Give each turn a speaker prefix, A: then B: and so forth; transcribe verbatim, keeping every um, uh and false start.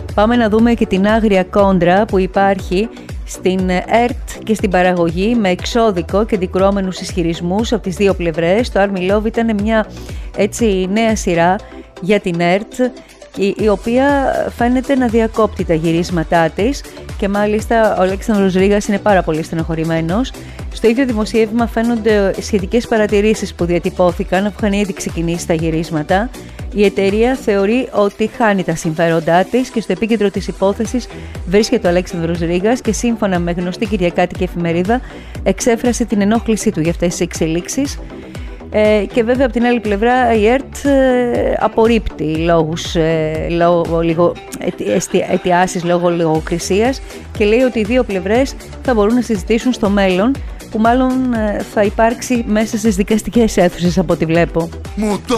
A: Πάμε να δούμε και την άγρια κόντρα που υπάρχει στην ΕΡΤ και στην παραγωγή, με εξώδικο και αντικρουόμενους ισχυρισμούς από τις δύο πλευρές. Το Army Love ήταν μια έτσι νέα σειρά για την ΕΡΤ, η οποία φαίνεται να διακόπτει τα γυρίσματά της, και μάλιστα ο Αλέξανδρος Ρήγας είναι πάρα πολύ στενοχωρημένος. Στο ίδιο δημοσίευμα φαίνονται σχετικές παρατηρήσεις που διατυπώθηκαν αφού είχαν ήδη ξεκινήσει τα γυρίσματα. Η εταιρεία θεωρεί ότι χάνει τα συμφέροντά της και στο επίκεντρο της υπόθεσης βρίσκεται ο Αλέξανδρος Ρήγας, και σύμφωνα με γνωστή κυριακάτικη εφημερίδα εξέφρασε την ενόχλησή του για αυτές τις εξελίξεις. Ε, και βέβαια από την άλλη πλευρά η ΕΡΤ ε, απορρίπτει λόγους, ε, λόγω, λίγο, αιτι, αιτιάσεις λόγω λογοκρισίας, και λέει ότι οι δύο πλευρές θα μπορούν να συζητήσουν στο μέλλον, που μάλλον ε, θα υπάρξει μέσα στις δικαστικές αίθουσες από ό,τι βλέπω.